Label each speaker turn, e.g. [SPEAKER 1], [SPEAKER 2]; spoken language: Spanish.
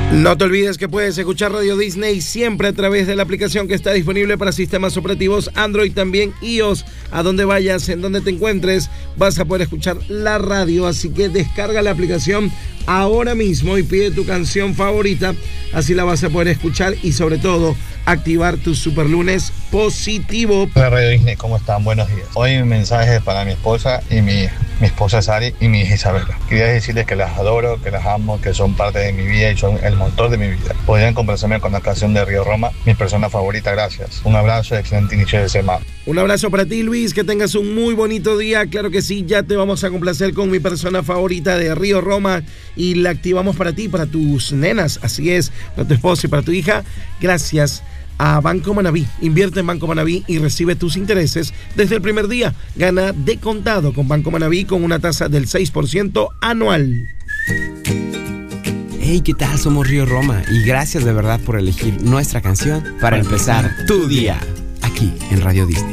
[SPEAKER 1] No te olvides que puedes escuchar Radio Disney siempre a través de la aplicación que está disponible para sistemas operativos Android, también iOS. A donde vayas, en donde te encuentres, vas a poder escuchar la radio. Así que descarga la aplicación ahora mismo y pide tu canción favorita. Así la vas a poder escuchar y sobre todo activar tu super lunes positivo.
[SPEAKER 2] Hola Radio Disney, ¿cómo están? Buenos días. Hoy mi mensaje es para mi esposa y mi hija. Mi esposa es Ari y mi hija Isabela. Quería decirles que las adoro, que las amo, que son parte de mi vida y son el motor de mi vida. Podrían complacerme con la canción de Río Roma, mi persona favorita, gracias. Un abrazo y excelente inicio de semana.
[SPEAKER 1] Un abrazo para ti, Luis, que tengas un muy bonito día. Claro que sí, ya te vamos a complacer con mi persona favorita de Río Roma y la activamos para ti, para tus nenas, así es, para tu esposa y para tu hija. Gracias a Banco Manaví. Invierte en Banco Manaví y recibe tus intereses desde el primer día. Gana de contado con Banco Manaví con una tasa del 6% anual.
[SPEAKER 3] Hey, ¿qué tal? Somos Río Roma y gracias de verdad por elegir nuestra canción para empezar tu día aquí en Radio Disney.